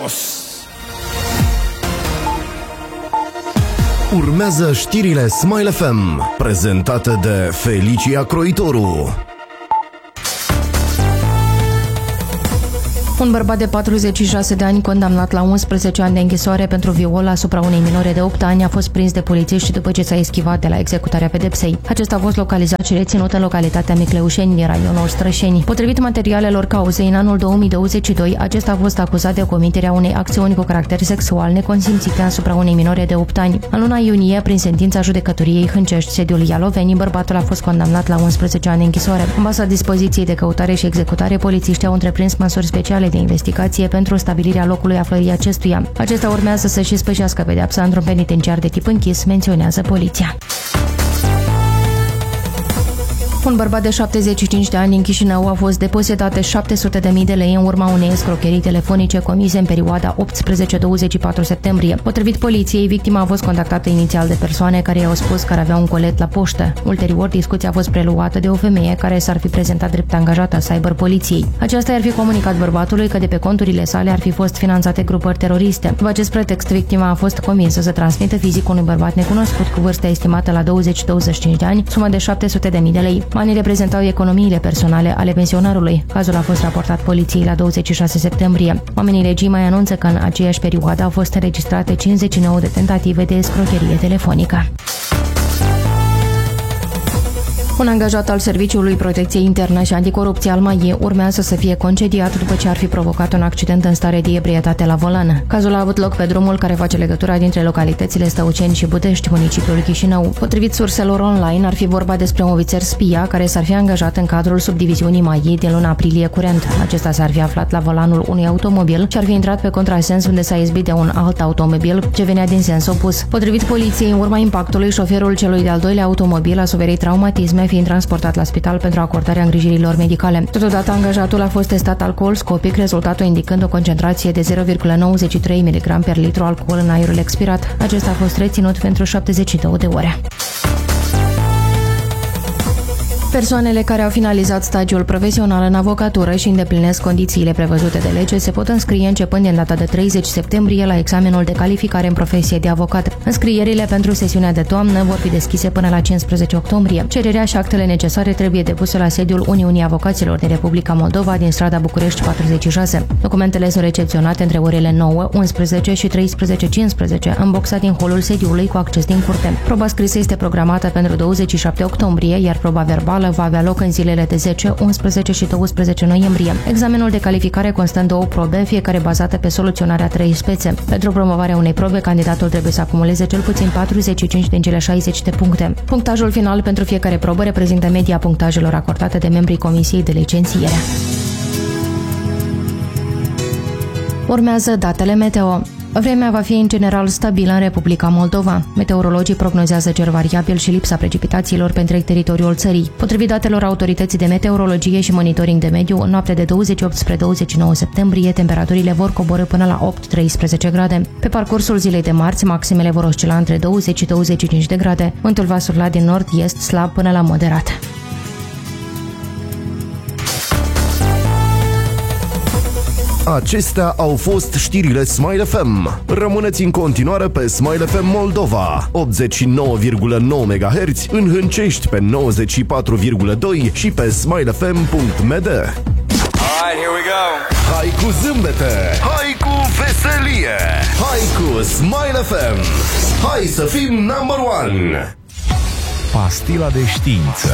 jos! Urmează știrile Smile FM, prezentate de Felicia Croitoru. Un bărbat de 46 de ani, condamnat la 11 ani de închisoare pentru viol asupra unei minore de 8 ani, a fost prins de polițiști după ce s-a eschivat de la executarea pedepsei. Acesta a fost localizat și reținut în localitatea Micleușeni, din raionul Strășeni. Potrivit materialelor cauzei, în anul 2022, acesta a fost acuzat de comiterea unei acțiuni cu caracter sexual neconsimțite asupra unei minore de 8 ani. În luna iunie, prin sentința judecătoriei Hâncești, sediul Ialoveni, bărbatul a fost condamnat la 11 ani de închisoare. În baza dispoziției de căutare și executare, polițiștii au întreprins măsuri speciale de investigație pentru stabilirea locului aflării acestuia. Acesta urmează să-și spășească pedeapsa într-un penitenciar de tip închis, menționează poliția. Un bărbat de 75 de ani în Chișinău a fost depozitate 700.000 de lei în urma unei escrocherii telefonice comise în perioada 18-24 septembrie. Potrivit poliției, victima a fost contactată inițial de persoane care i-au spus că avea un colet la poștă. Ulterior, discuția a fost preluată de o femeie care s-ar fi prezentat drept angajată a cyberpoliției. Aceasta i-ar fi comunicat bărbatului că de pe conturile sale ar fi fost finanțate grupări teroriste. După acest pretext, victima a fost convinsă să transmită fizic unui bărbat necunoscut cu vârsta estimată la 20-25 de ani, suma de 700.000 de lei. Banii reprezentau economiile personale ale pensionarului. Cazul a fost raportat poliției la 26 septembrie. Oamenii regii mai anunță că în aceeași perioadă au fost înregistrate 59 de tentative de escrocherie telefonică. Un angajat al Serviciului Protecției Interne și Anticorupție al MAIE urmează să fie concediat după ce ar fi provocat un accident în stare de ebrietate la volan. Cazul a avut loc pe drumul care face legătura dintre localitățile Stăuceni și Budești, municipiul Chișinău. Potrivit surselor online, ar fi vorba despre un ofițer spia care s-ar fi angajat în cadrul subdiviziunii MAIE din luna aprilie curent. Acesta s-ar fi aflat la volanul unui automobil și ar fi intrat pe contrasens unde s-a izbit de un alt automobil ce venea din sens opus. Potrivit poliției, în urma impactului, șoferul celui de-al doilea automobil a suferit traumatisme, fiind transportat la spital pentru acordarea îngrijirilor medicale. Totodată, angajatul a fost testat alcool-scopic, rezultatul indicând o concentrație de 0,93 mg per litru alcool în aerul expirat. Acesta a fost reținut pentru 72 de ore. Persoanele care au finalizat stagiul profesional în avocatură și îndeplinesc condițiile prevăzute de lege se pot înscrie începând din data de 30 septembrie la examenul de calificare în profesie de avocat. Înscrierile pentru sesiunea de toamnă vor fi deschise până la 15 octombrie. Cererea și actele necesare trebuie depuse la sediul Uniunii Avocaților din Republica Moldova din strada București 46. Documentele sunt recepționate între orele 9, 11 și 13:15 în boxa din holul sediului cu acces din curte. Proba scrisă este programată pentru 27 octombrie, iar proba verbală va avea loc în zilele de 10, 11 și 12 noiembrie. Examenul de calificare constă în 2 probe, fiecare bazată pe soluționarea 3 spețe. Pentru promovarea unei probe, candidatul trebuie să acumuleze cel puțin 45 din cele 60 de puncte. Punctajul final pentru fiecare probă reprezintă media punctajelor acordate de membrii Comisiei de Licențiere. Urmează datele meteo. Vremea va fi în general stabilă în Republica Moldova. Meteorologii prognozează cer variabil și lipsa precipitațiilor pe întreg teritoriul țării. Potrivit datelor Autorității de Meteorologie și Monitoring de Mediu, în noaptea de 28 spre 29 septembrie, temperaturile vor coborî până la 8-13 grade. Pe parcursul zilei de marți, maximele vor oscila între 20 și 25 de grade. Vântul va sufla din nord-est slab până la moderat. Acestea au fost știrile Smile FM. Rămâneți în continuare pe Smile FM Moldova, 89,9 MHz, în Hâncești pe 94,2 și pe smilefm.md. Alright, here we go. Hai cu zâmbete, hai cu veselie, hai cu Smile FM. Hai să fim number one. Pastila de știință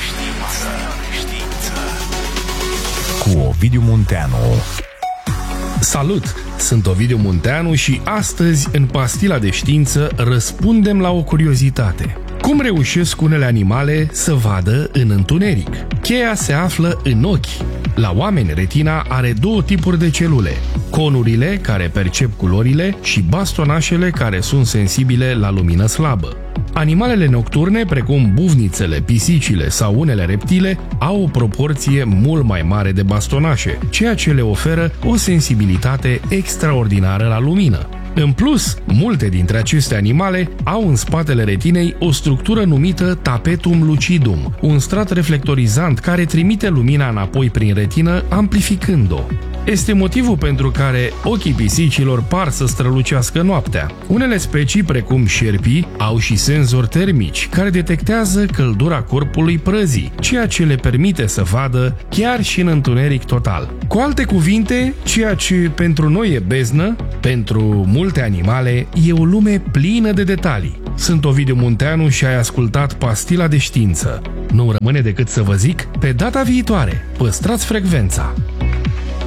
cu Ovidiu Munteanu. Salut! Sunt Ovidiu Munteanu și astăzi, în Pastila de Știință, răspundem la o curiozitate. Cum reușesc unele animale să vadă în întuneric? Cheia se află în ochi. La oameni, retina are 2 tipuri de celule: conurile, care percep culorile, și bastonașele, care sunt sensibile la lumină slabă. Animalele nocturne, precum buvnițele, pisicile sau unele reptile, au o proporție mult mai mare de bastonașe, ceea ce le oferă o sensibilitate extraordinară la lumină. În plus, multe dintre aceste animale au în spatele retinei o structură numită tapetum lucidum, un strat reflectorizant care trimite lumina înapoi prin retină, amplificând-o. este motivul pentru care ochii pisicilor par să strălucească noaptea. Unele specii, precum șerpii, au și senzori termici care detectează căldura corpului prăzii, ceea ce le permite să vadă chiar și în întuneric total. Cu alte cuvinte, ceea ce pentru noi e beznă, pentru multe animale e o lume plină de detalii. Sunt Ovidiu Munteanu și ai ascultat Pastila de Știință. Nu rămâne decât să vă zic, pe data viitoare, păstrați frecvența!